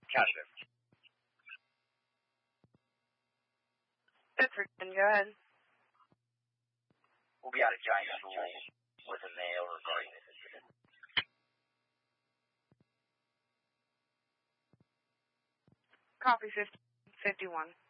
Gotcha. Bedford, go ahead. We'll be out of Giant School with a mail regarding this incident. Copy 51.